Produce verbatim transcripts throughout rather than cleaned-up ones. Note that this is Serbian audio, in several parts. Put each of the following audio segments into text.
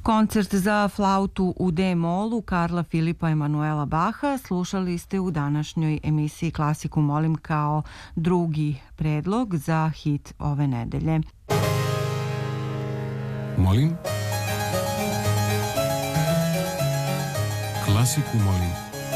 Koncert za flautu u D-molu Karla Filipa Emanuela Baha slušali ste u današnjoj emisiji Klasiku molim kao drugi predlog za hit ove nedelje. Molim? Klasiku molim.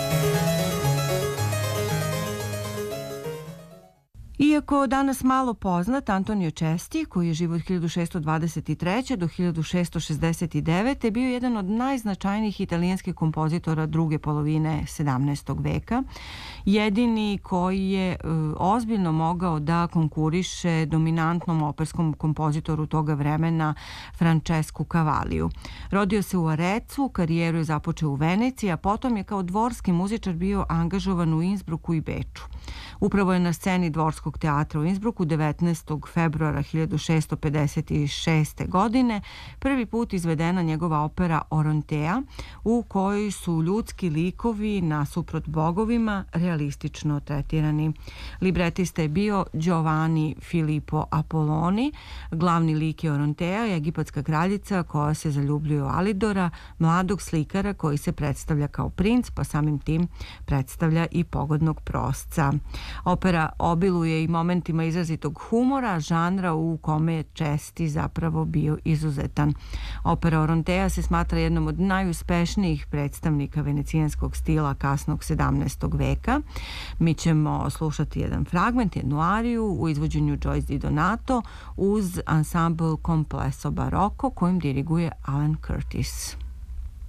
Iako danas malo poznat, Antonio Cesti, koji je živo od hiljadu šessto dvadeset treće do hiljadu šessto šezdeset devete bio jedan od najznačajnijih italijanskih kompozitora druge polovine sedamnaestog veka, jedini koji je e, ozbiljno mogao da konkuriše dominantnom operskom kompozitoru toga vremena Francescu Cavalliju. Rodio se u Arecu, karijeru je započeo u Veneciji, a potom je kao dvorski muzičar bio angažovan u Innsbrucku i Beču. Upravo je na sceni Dvorskog teatra u Innsbrucku devetnaestog februara hiljadu šessto pedeset šeste. godine prvi put izvedena njegova opera Orontea, u kojoj su ljudski likovi nasuprot bogovima realistično tretirani. Libretista je bio Giovanni Filippo Apolloni, glavni lik je Orontea, egipatska kraljica koja se zaljubljuje u Alidora, mladog slikara koji se predstavlja kao princ, pa samim tim predstavlja i pogodnog prosca. Opera obiluje i momentima izrazitog humora, žanra u kome je Cesti zapravo bio izuzetan. Opera Orontea se smatra jednom od najuspešnijih predstavnika venecijanskog stila kasnog sedamnaestog veka. Mi ćemo slušati jedan fragment, jednu ariju u izvođenju Joyce Di Donato uz ansambl Complesso Barocco kojim diriguje Alan Curtis.